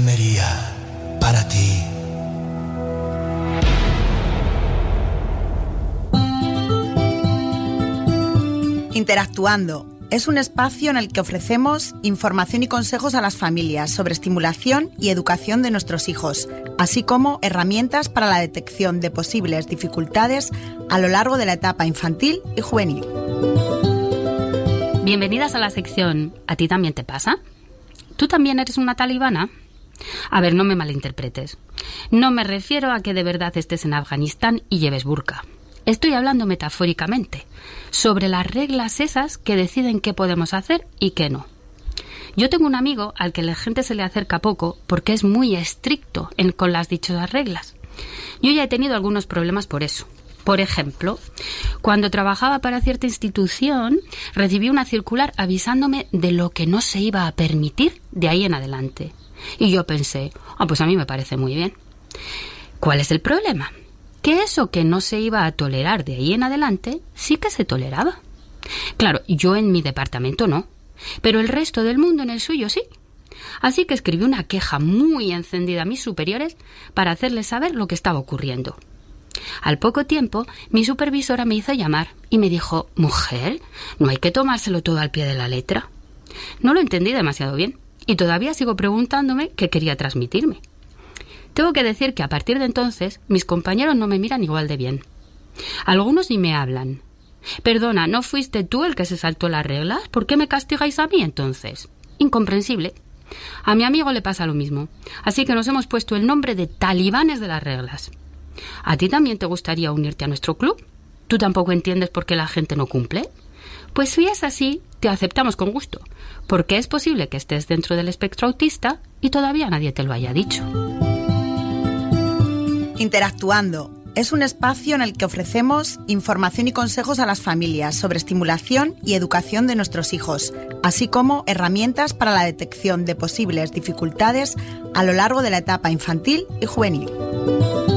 Almería, para ti. Interactuando es un espacio en el que ofrecemos información y consejos a las familias sobre estimulación y educación de nuestros hijos, así como herramientas para la detección de posibles dificultades a lo largo de la etapa infantil y juvenil. Bienvenidas a la sección ¿A ti también te pasa? ¿Tú también eres una talibana? A ver, no me malinterpretes. No me refiero a que de verdad estés en Afganistán y lleves burka. Estoy hablando metafóricamente sobre las reglas esas que deciden qué podemos hacer y qué no. Yo tengo un amigo al que la gente se le acerca poco porque es muy estricto con las dichosas reglas. Yo ya he tenido algunos problemas por eso. Por ejemplo, cuando trabajaba para cierta institución, recibí una circular avisándome de lo que no se iba a permitir de ahí en adelante. Y yo pensé, pues a mí me parece muy bien. ¿Cuál es el problema? Que eso que no se iba a tolerar de ahí en adelante, sí que se toleraba. Claro, yo en mi departamento no, pero el resto del mundo en el suyo sí. Así que escribí una queja muy encendida a mis superiores para hacerles saber lo que estaba ocurriendo. Al poco tiempo, mi supervisora me hizo llamar y me dijo, mujer, no hay que tomárselo todo al pie de la letra. No lo entendí demasiado bien y todavía sigo preguntándome qué quería transmitirme. Tengo que decir que a partir de entonces mis compañeros no me miran igual de bien. Algunos ni me hablan. Perdona, ¿no fuiste tú el que se saltó las reglas? ¿Por qué me castigáis a mí entonces? Incomprensible. A mi amigo le pasa lo mismo, así que nos hemos puesto el nombre de talibanes de las reglas. ¿A ti también te gustaría unirte a nuestro club? ¿Tú tampoco entiendes por qué la gente no cumple? Pues si es así, te aceptamos con gusto, porque es posible que estés dentro del espectro autista y todavía nadie te lo haya dicho. Interactuando es un espacio en el que ofrecemos información y consejos a las familias sobre estimulación y educación de nuestros hijos, así como herramientas para la detección de posibles dificultades a lo largo de la etapa infantil y juvenil.